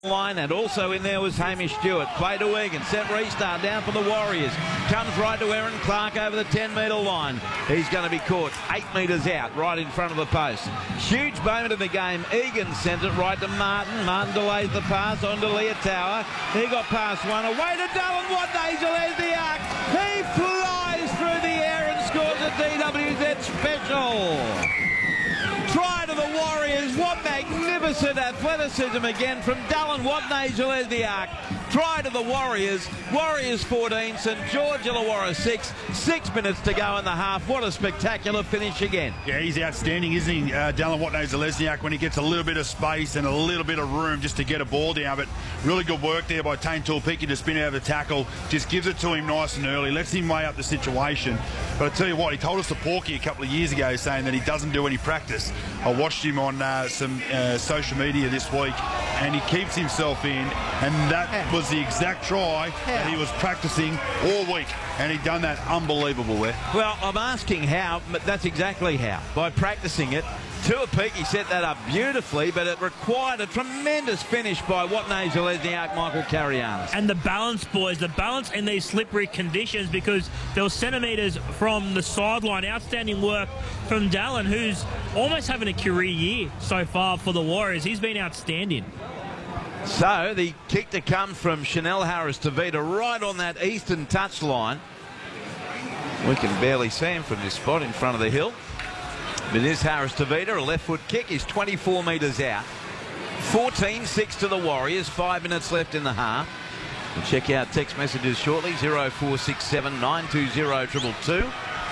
line, and also in there was Hamish Stewart. Play to Egan, set restart down for the Warriors. Comes right to Aaron Clark over the 10-metre line. He's going to be caught 8 metres out, right in front of the post. Huge moment of the game. Egan sends it right to Martin. Martin delays the pass on to Leotawa. He got past one. Away to Dylan Watnagel. There's the arc. He flies through the air and scores a DWZ special. Try to the Warriors. What magnificent athleticism again from Dylan Watnagel as the arc. Try to the Warriors. Warriors 14, St George Illawarra 6. 6 minutes to go in the half. What a spectacular finish again. Yeah, he's outstanding, isn't he, Dylan Watnagel when he gets a little bit of space and a little bit of room just to get a ball down. But really good work there by Tane Tuapiki to spin out of the tackle. Just gives it to him nice and early, lets him weigh up the situation. But I tell you what, he told us to Porky a couple of years ago saying that he doesn't do any practice. I watched him on some social media this week, and he keeps himself in, and that was the exact try that he was practicing all week, and he'd done that unbelievable there. Well, I'm asking how, but that's exactly how. By practicing it. Tuapiki set that up beautifully, but it required a tremendous finish by Watnagel Lesniak, Michael Carianis. And the balance, boys, the balance in these slippery conditions, because there were centimetres from the sideline. Outstanding work from Dallin, who's almost having a career year so far for the Warriors. He's been outstanding. So the kick to come from Chanel Harris-Tavita right on that eastern touchline. We can barely see him from this spot in front of the hill. But it is Harris-Tavita, a left foot kick. He's 24 metres out. 14-6 to the Warriors. 5 minutes left in the half. We'll check out text messages shortly. 0467 920 222.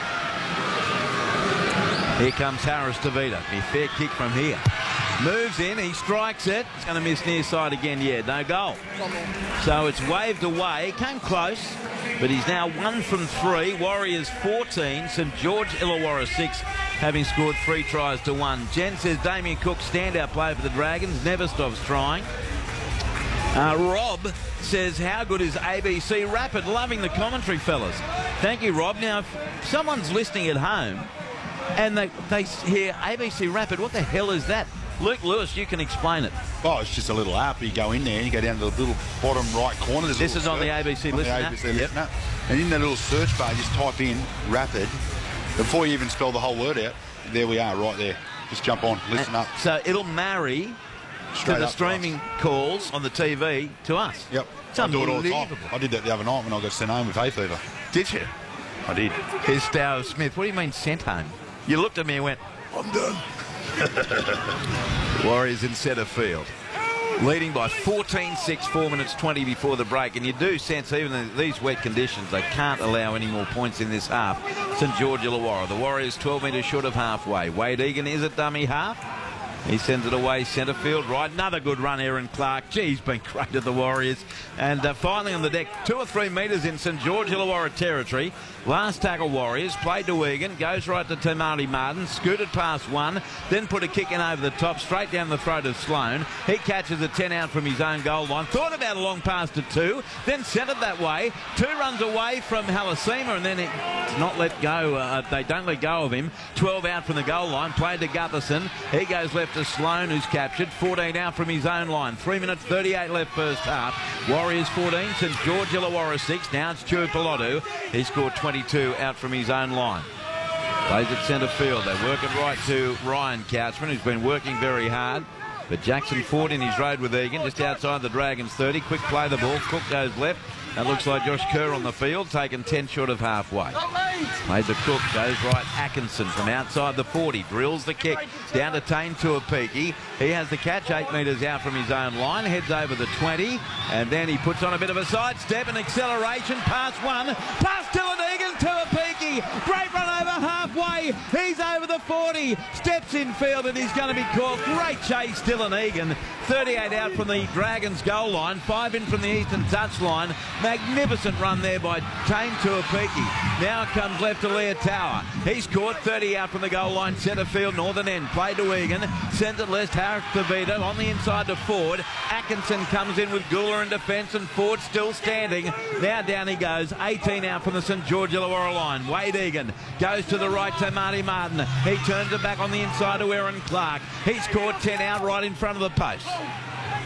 Here comes Harris-Tavita. A fair kick from here. Moves in, he strikes it. He's going to miss near side again. Yeah, no goal. So it's waved away. Came close, but he's now 1 from 3. Warriors 14, St George Illawarra 6, having scored 3 tries to 1. Jen says Damien Cook, standout player for the Dragons, never stops trying. Rob says, how good is ABC Rapid? Loving the commentary, fellas. Thank you, Rob. Now, if someone's listening at home and they hear ABC Rapid, what the hell is that? Luke Lewis, you can explain it. Oh, it's just a little app. You go in there and you go down to the little bottom right corner. This is on the ABC listener. And in that little search bar, just type in Rapid. Before you even spell the whole word out, there we are, right there. Just jump on, listen up. So it'll marry to the streaming calls on the TV to us. Yep. It's I do it all the time. unbelievable. I did that the other night when I got sent home with hay fever. Did you? I did. Here's Stow Smith. What do you mean sent home? You looked at me and went, I'm done. Warriors in centre field, leading by 14-6, 4 minutes 20 before the break. And you do sense, even in these wet conditions, they can't allow any more points in this half. St George Illawarra, the Warriors 12 metres short of halfway. Wade Egan is a dummy half. He sends it away centre field right. Another good run, Aaron Clark. Gee, he's been great at the Warriors. And finally on the deck, 2 or 3 metres in St George Illawarra territory. Last tackle Warriors, played to Egan, goes right to Tamari Martin, scooted past one, then put a kick in over the top, straight down the throat of Sloan. He catches a 10 out from his own goal line, thought about a long pass to 2, then centred that way. 2 runs away from Halasima, and then it's not let go. They don't let go of him. 12 out from the goal line, played to Gutherson. He goes left to Sloan, who's captured. 14 out from his own line. 3 minutes 38 left first half. Warriors 14, St George Illawarra 6. Now it's Stu Pilotu. He scored 22 out from his own line. Plays at centre field. They work it right to Ryan Couchman, who's been working very hard. But Jackson Ford in his road with Egan, just outside the Dragons 30. Quick play the ball. Cook goes left. That looks like Josh Kerr on the field, taken 10 short of halfway. Made the Cook, goes right. Atkinson from outside the 40, drills the kick down to Tane Tuapiki. He has the catch 8 metres out from his own line, heads over the 20, and then he puts on a bit of a sidestep and acceleration past one, past Dylan Egan. Tuapiki, great run over halfway. He's over the 40, steps in field, and he's going to be caught. Great chase, Dylan Egan. 38 out from the Dragons goal line, 5 in from the eastern touchline. Magnificent run there by Tane Tuapiki. Now comes left to Leotawa. He's caught 30 out from the goal line, centre field, northern end. Play to Egan, sends it left, Harris-Tavita on the inside to Ford. Atkinson comes in with Gula in defence, and Ford still standing. Now down he goes, 18 out from the St George Illawarra line. Wade Egan goes to the right to Marty Martin. He turns it back on the inside to Aaron Clark. He's caught 10 out right in front of the post.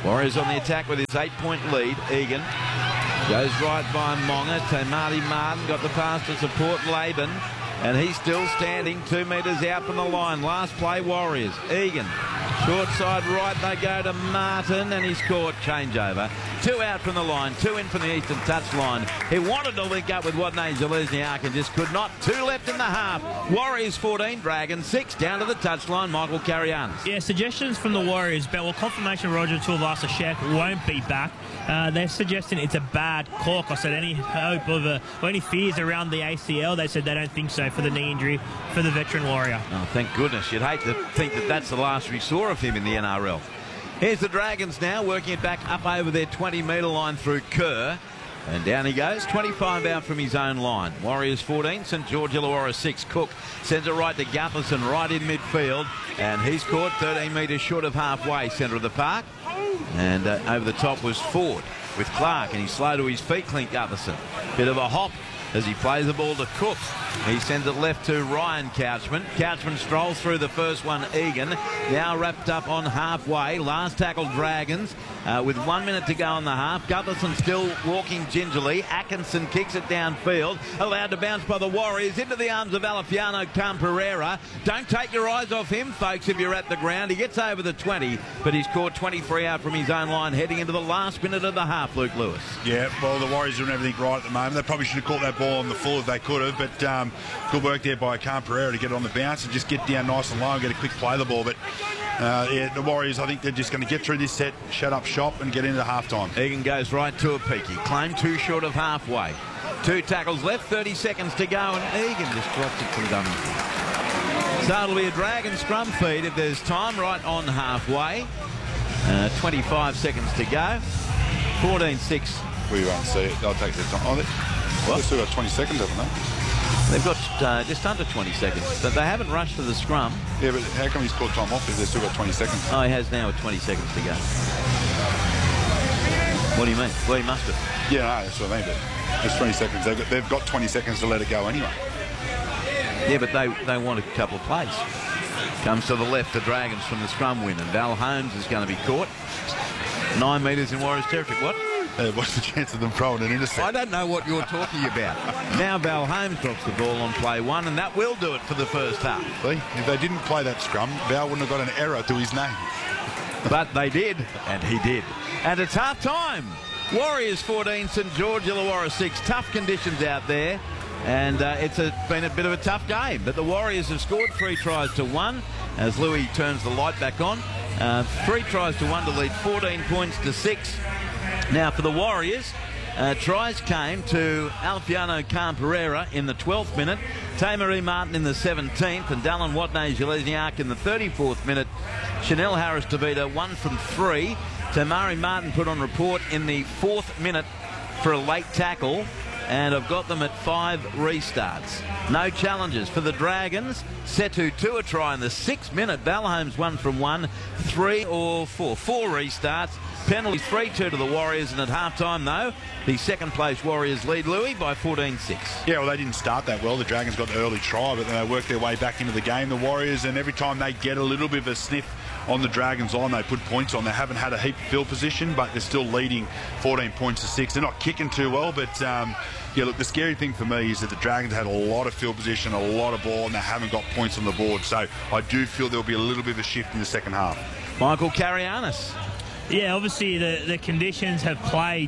Warriors on the attack with his 8-point lead. Egan goes right by Monga to Marty Martin. Got the pass to support Laban. And he's still standing 2 metres out from the line. Last play, Warriors. Egan, short side right, they go to Martin, and he's caught. Changeover. 2 out from the line, 2 in from the eastern touch line. He wanted to link up with Wadney Zelezniak and just could not. 2 left in the half. Warriors 14, Dragons 6, down to the touchline, Michael Carianis. Yeah, suggestions from the Warriors, but confirmation Roger Tuivasa-Sheck won't be back. They're suggesting it's a bad cork. I said any hope of or any fears around the ACL. They said they don't think so for the knee injury for the veteran Warrior. Oh, thank goodness. You'd hate to think that that's the last we saw of him in the NRL. Here's the Dragons now, working it back up over their 20-metre line through Kerr. And down he goes, 25 out from his own line. Warriors 14, St George Illawarra 6. Cook sends it right to Gutherson, right in midfield. And he's caught 13 metres short of halfway, centre of the park. And over the top was Ford with Clark, and he's slow to his feet, Clint Gutherson. Bit of a hop as he plays the ball to Cook. He sends it left to Ryan Couchman. Couchman strolls through the first one, Egan. Now wrapped up on halfway. Last tackle, Dragons. With 1 minute to go in the half. Gutherson still walking gingerly. Atkinson kicks it downfield. Allowed to bounce by the Warriors into the arms of Alefiano Camperera. Don't take your eyes off him, folks, if you're at the ground. He gets over the 20, but he's caught 23 out from his own line heading into the last minute of the half, Luke Lewis. Yeah, well, the Warriors are doing everything right at the moment. They probably should have caught that ball on the full if they could have, but good work there by Camperera to get it on the bounce and just get down nice and low and get a quick play of the ball. But yeah, the Warriors, I think they're just going to get through this set, shut up shop and get into half-time. Egan goes right to a peaky. Claim 2 short of halfway. 2 tackles left, 30 seconds to go, and Egan just drops it from Dummy. So it'll be a Dragon scrum feed if there's time, right on halfway. 25 seconds to go. 14-6. We won't see it. They'll take their time. Oh, they've still got 20 seconds, haven't they? They've got just under 20 seconds, but they haven't rushed for the scrum. Yeah, but how come he's called time off if they've still got 20 seconds? Oh, he has now with 20 seconds to go. What do you mean? Well, he must have. Yeah, no, that's what I mean, but there's 20 seconds. They've got 20 seconds to let it go anyway. Yeah, but they want a couple of plays. Comes to the left, the Dragons from the scrum win, and Val Holmes is going to be caught. 9 metres in Warriors territory. What? What's the chance of them throwing an intercept? I don't know what you're talking about. Now Val Holmes drops the ball on play 1, and that will do it for the first half. See, if they didn't play that scrum, Val wouldn't have got an error to his name. But they did, and he did. And it's half time. Warriors 14, St George Illawarra 6. Tough conditions out there, and it's been a bit of a tough game. But the Warriors have scored 3 tries to 1 as Louis turns the light back on. 3 tries to 1 to lead 14 points to 6. Now for the Warriors, tries came to Alfiano Camperera in the 12th minute, Tamari Martin in the 17th, and Dallin Watney-Zelezniak in the 34th minute. Chanel Harris-Tavita 1 from 3. Tamari Martin put on report in the 4th minute for a late tackle, and I've got them at 5 restarts. No challenges for the Dragons. Setu Tua try in the 6th minute. Val Holmes 1 from 1. 3 or 4. 4 restarts. Penalties 3-2 to the Warriors, and at half-time, though, the second-place Warriors lead, Louis, by 14-6. Yeah, well, they didn't start that well. The Dragons got the early try, but then they worked their way back into the game. The Warriors, and every time they get a little bit of a sniff on the Dragons line, they put points on. They haven't had a heap of field position, but they're still leading 14 points to 6. They're not kicking too well, but yeah, look, the scary thing for me is that the Dragons had a lot of field position, a lot of ball, and they haven't got points on the board. So I do feel there'll be a little bit of a shift in the second half. Michael Carianis. Yeah, obviously the conditions have played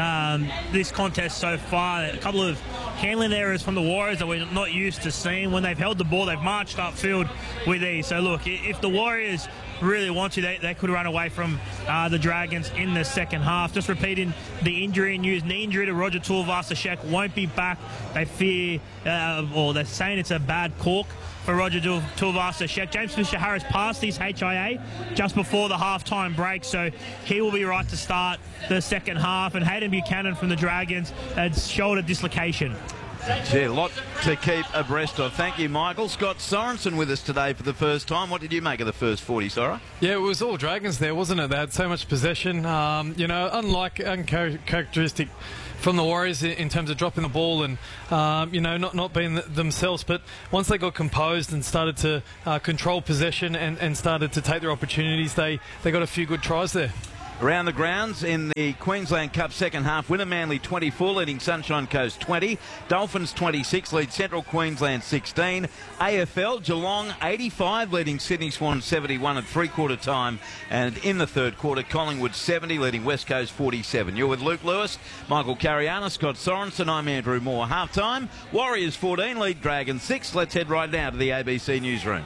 this contest so far. A couple of handling errors from the Warriors that we're not used to seeing. When they've held the ball, they've marched upfield with ease. So look, if the Warriors really want to, they could run away from the Dragons in the second half. Just repeating the injury news, knee injury to Roger Tuivasa-Sheck, won't be back. They fear, or they're saying it's a bad cork for Roger Tuivasa-Sheck. James Fisher-Harris passed his HIA just before the halftime break, so he will be right to start the second half. And Hayden Buchanan from the Dragons had shoulder dislocation. Yeah, a lot to keep abreast of. Thank you, Michael. Scott Sorensen with us today for the first time. What did you make of the first 40, Sora? Yeah, it was all Dragons there, wasn't it? They had so much possession. You know, unlike uncharacteristic from the Warriors in terms of dropping the ball and, you know, not being themselves. But once they got composed and started to control possession and started to take their opportunities, they got a few good tries there. Around the grounds in the Queensland Cup second half, winner Manly 24, leading Sunshine Coast 20. Dolphins 26, lead Central Queensland 16. AFL, Geelong 85, leading Sydney Swans 71 at three-quarter time. And in the third quarter, Collingwood 70, leading West Coast 47. You're with Luke Lewis, Michael Cariana, Scott Sorensen. I'm Andrew Moore. Half-time, Warriors 14, lead Dragons 6. Let's head right now to the ABC newsroom.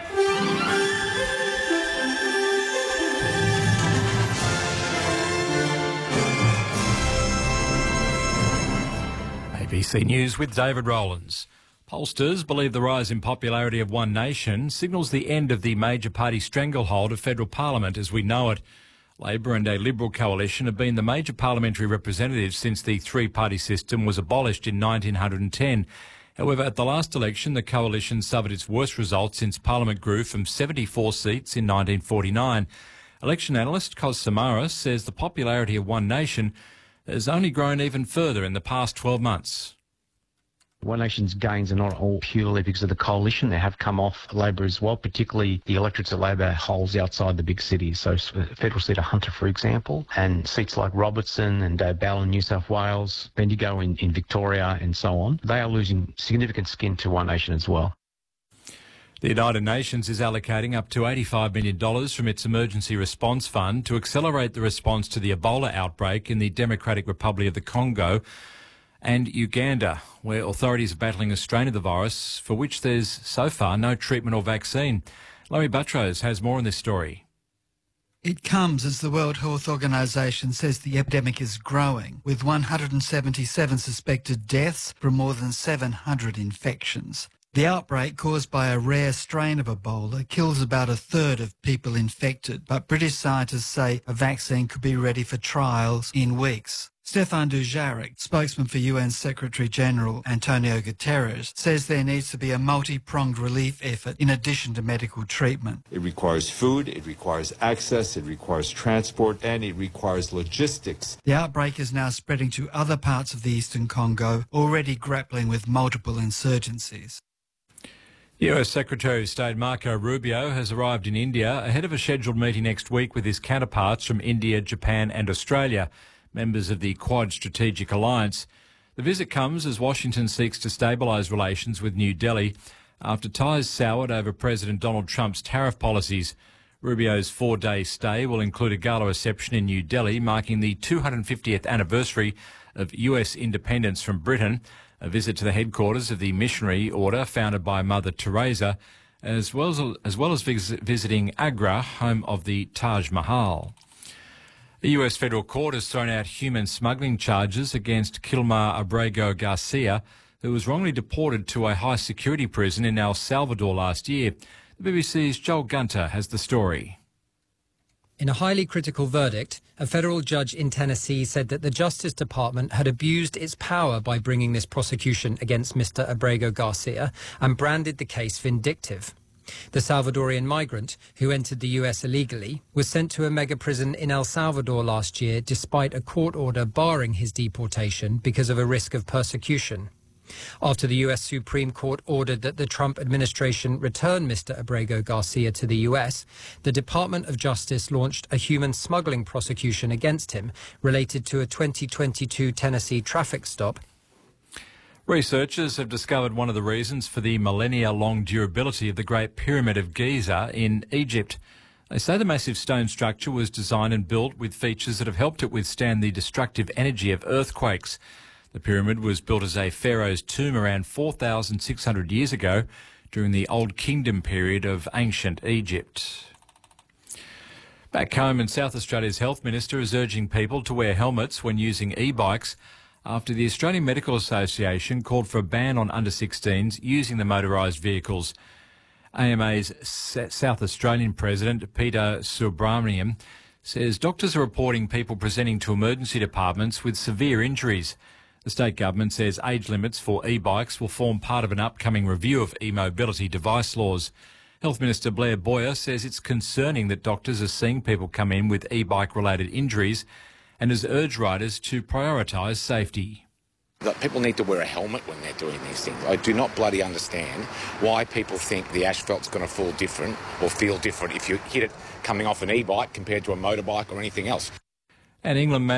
ABC News with David Rowlands. Pollsters believe the rise in popularity of One Nation signals the end of the major party stranglehold of federal parliament as we know it. Labor and a Liberal coalition have been the major parliamentary representatives since the three-party system was abolished in 1910. However, at the last election, the coalition suffered its worst results since Parliament grew from 74 seats in 1949. Election analyst Kos Samaras says the popularity of One Nation has only grown even further in the past 12 months. One Nation's gains are not all purely because of the coalition. They have come off Labor as well, particularly the electorates that Labor holds outside the big cities. So federal seat of Hunter, for example, and seats like Robertson and Bell in New South Wales, Bendigo in Victoria and so on. They are losing significant skin to One Nation as well. The United Nations is allocating up to $85 million from its Emergency Response Fund to accelerate the response to the Ebola outbreak in the Democratic Republic of the Congo and Uganda, where authorities are battling a strain of the virus for which there's so far no treatment or vaccine. Larry Buttrose has more on this story. It comes as the World Health Organization says the epidemic is growing, with 177 suspected deaths from more than 700 infections. The outbreak, caused by a rare strain of Ebola, kills about a third of people infected, but British scientists say a vaccine could be ready for trials in weeks. Stefan Dujarric, spokesman for UN Secretary-General Antonio Guterres, says there needs to be a multi-pronged relief effort in addition to medical treatment. It requires food, it requires access, it requires transport, and it requires logistics. The outbreak is now spreading to other parts of the eastern Congo, already grappling with multiple insurgencies. US Secretary of State Marco Rubio has arrived in India ahead of a scheduled meeting next week with his counterparts from India, Japan and Australia, members of the Quad Strategic Alliance. The visit comes as Washington seeks to stabilise relations with New Delhi after ties soured over President Donald Trump's tariff policies. Rubio's 4-day stay will include a gala reception in New Delhi, marking the 250th anniversary of US independence from Britain, a visit to the headquarters of the missionary order founded by Mother Teresa, as well as visiting Agra, home of the Taj Mahal. The US federal court has thrown out human smuggling charges against Kilmar Abrego Garcia, who was wrongly deported to a high-security prison in El Salvador last year. The BBC's Joel Gunter has the story. In a highly critical verdict, a federal judge in Tennessee said that the Justice Department had abused its power by bringing this prosecution against Mr. Abrego Garcia and branded the case vindictive. The Salvadorian migrant, who entered the US illegally, was sent to a mega prison in El Salvador last year despite a court order barring his deportation because of a risk of persecution. After the US Supreme Court ordered that the Trump administration return Mr. Abrego Garcia to the US, the Department of Justice launched a human smuggling prosecution against him related to a 2022 Tennessee traffic stop. Researchers have discovered one of the reasons for the millennia-long durability of the Great Pyramid of Giza in Egypt. They say the massive stone structure was designed and built with features that have helped it withstand the destructive energy of earthquakes. The pyramid was built as a pharaoh's tomb around 4,600 years ago during the Old Kingdom period of ancient Egypt. Back home in South Australia's Health Minister is urging people to wear helmets when using e-bikes after the Australian Medical Association called for a ban on under-16s using the motorised vehicles. AMA's South Australian President, Peter Subramaniam, says doctors are reporting people presenting to emergency departments with severe injuries. The state government says age limits for e-bikes will form part of an upcoming review of e-mobility device laws. Health Minister Blair Boyer says it's concerning that doctors are seeing people come in with e-bike related injuries and has urged riders to prioritise safety. That people need to wear a helmet when they're doing these things. I do not bloody understand why people think the asphalt's going to feel different if you hit it coming off an e-bike compared to a motorbike or anything else. And England